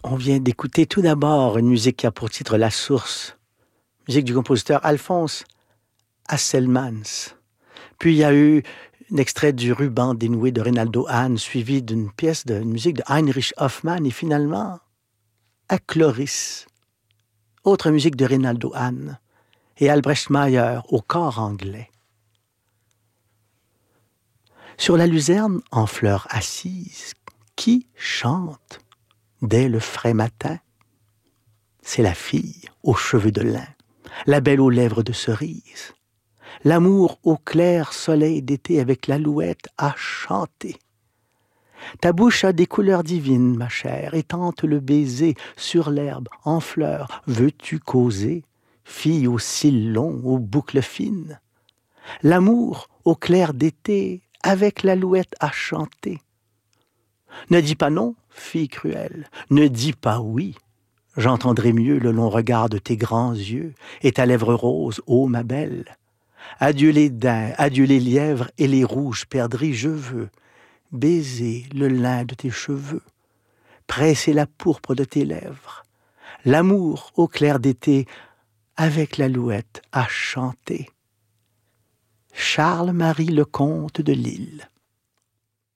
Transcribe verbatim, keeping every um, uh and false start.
On vient d'écouter tout d'abord une musique qui a pour titre La Source, musique du compositeur Alphonse Hasselmans. Puis il y a eu un extrait du Ruban dénoué de Reynaldo Hahn, suivi d'une pièce de musique de Heinrich Hoffmann, et finalement, à Chloris, autre musique de Reynaldo Hahn, et Albrecht Meyer au corps anglais. Sur la luzerne, en fleurs assises, qui chante dès le frais matin? C'est la fille aux cheveux de lin, la belle aux lèvres de cerise. L'amour au clair soleil d'été avec l'alouette a chanté. Ta bouche a des couleurs divines, ma chère, et tente le baiser sur l'herbe, en fleurs. Veux-tu causer, fille aux cils longs, aux boucles fines? L'amour au clair d'été avec l'alouette a chanté. Ne dis pas non, fille cruelle, ne dis pas oui. J'entendrai mieux le long regard de tes grands yeux et ta lèvre rose, ô ma belle. Adieu les daims, adieu les lièvres et les rouges perdrix, je veux baiser le lin de tes cheveux, presser la pourpre de tes lèvres. L'amour au clair d'été avec l'alouette a chanté. Charles-Marie Lecomte de Lille.